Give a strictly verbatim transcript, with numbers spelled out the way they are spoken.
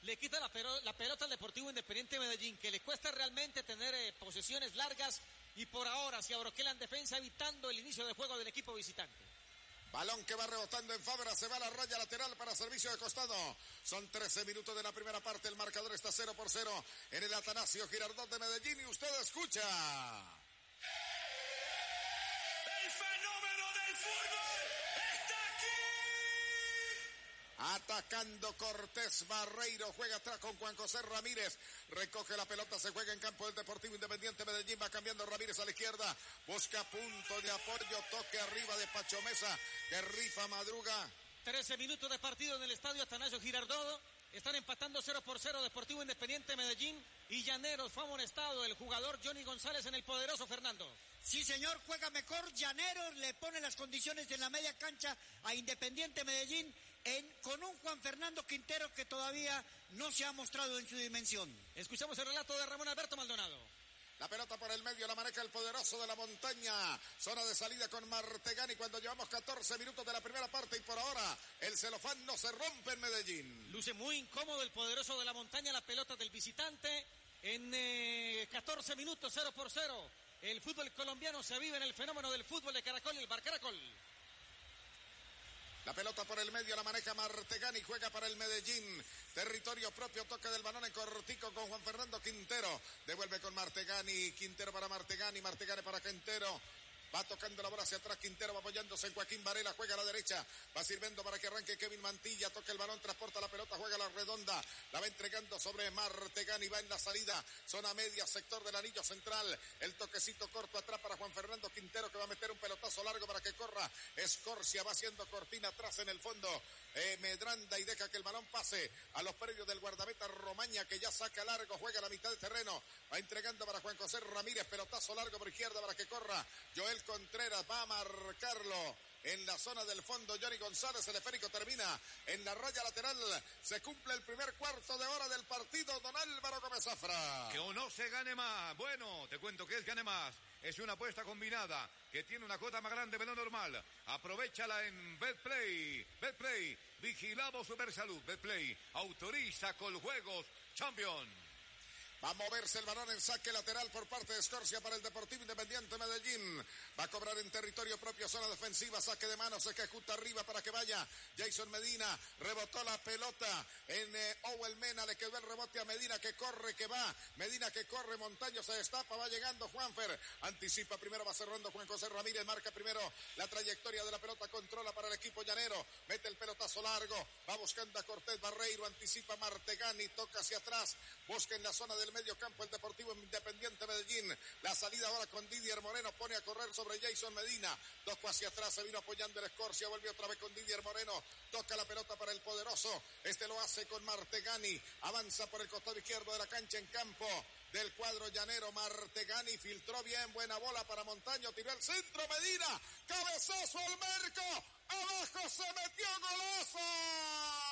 le quita la, pero, la pelota al Deportivo Independiente Medellín, que le cuesta realmente tener eh, posesiones largas, y por ahora se abroquela en defensa evitando el inicio de juego del equipo visitante. Balón que va rebotando en Fabra, se va a la raya lateral para servicio de costado. Son trece minutos de la primera parte, el marcador está cero por cero en el Atanasio Girardot de Medellín y usted escucha. El fenómeno del fútbol está aquí. Atacando Cortés Barreiro, juega atrás con Juan José Ramírez, recoge la pelota, se juega en campo del Deportivo Independiente Medellín, va cambiando Ramírez a la izquierda, busca punto de apoyo, toque arriba de Pacho Mesa, que rifa madruga. trece minutos de partido en el estadio Atanasio Girardot, están empatando cero por cero Deportivo Independiente Medellín y Llaneros. Fue amonestado el jugador Johnny González en el poderoso Fernando. Sí, señor, juega mejor. Llaneros le pone las condiciones en la media cancha a Independiente Medellín en, con un Juan Fernando Quintero que todavía no se ha mostrado en su dimensión. Escuchamos el relato de Ramón Alberto Maldonado. La pelota por el medio, la maneja el poderoso de la montaña. Zona de salida con Martegani cuando llevamos catorce minutos de la primera parte y por ahora el celofán no se rompe en Medellín. Luce muy incómodo el poderoso de la montaña, la pelota del visitante en eh, catorce minutos, cero por cero. El fútbol colombiano se vive en el fenómeno del fútbol de Caracol, el Bar Caracol. La pelota por el medio la maneja Martegani, juega para el Medellín. Territorio propio, toque del balón en cortico con Juan Fernando Quintero. Devuelve con Martegani, Quintero para Martegani, Martegani para Quintero. Va tocando la bola hacia atrás, Quintero va apoyándose en Joaquín Varela, juega a la derecha, va sirviendo para que arranque Kevin Mantilla, toca el balón, transporta la pelota, juega a la redonda, la va entregando sobre Martegani, va en la salida, zona media, sector del anillo central, el toquecito corto atrás para Juan Fernando Quintero, que va a meter un pelotazo largo para que corra Escorcia, va haciendo cortina atrás en el fondo, eh, Medranda, y deja que el balón pase a los predios del guardameta Romaña, que ya saca largo, juega a la mitad del terreno, va entregando para Juan José Ramírez, pelotazo largo por izquierda para que corra Joel Contreras, va a marcarlo en la zona del fondo Johnny González. El esférico termina en la raya lateral, se cumple el primer cuarto de hora del partido. Don Álvaro Gómez Zafra. Que o no se gane más. Bueno, te cuento que es gane más. Es una apuesta combinada que tiene una cuota más grande de lo normal. Aprovéchala en Betplay. Betplay, vigilado Supersalud. Betplay, autoriza con juegos Champion. Va a moverse el balón en saque lateral por parte de Escorcia para el Deportivo Independiente Medellín. Va a cobrar en territorio propio, zona defensiva, saque de manos, se ejecuta arriba para que vaya Jason Medina. Rebotó la pelota en eh, Owel Mena, le quedó el rebote a Medina, que corre, que va. Medina que corre, Montaño se destapa, va llegando Juanfer. Anticipa primero, va cerrando Juan José Ramírez, marca primero la trayectoria de la pelota, controla para el equipo llanero. Mete el pelotazo largo, va buscando a Cortés Barreiro, anticipa Martegani, toca hacia atrás, busca en la zona del medio campo el Deportivo Independiente Medellín. La salida ahora con Didier Moreno, pone a correr sobre Jason Medina, tocó hacia atrás, se vino apoyando el Escorcia, volvió otra vez con Didier Moreno, toca la pelota para el poderoso, este lo hace con Martegani, avanza por el costado izquierdo de la cancha en campo del cuadro llanero. Martegani filtró bien, buena bola para Montaño, tiró el centro, Medina, cabezazo al marco, abajo se metió, golazo.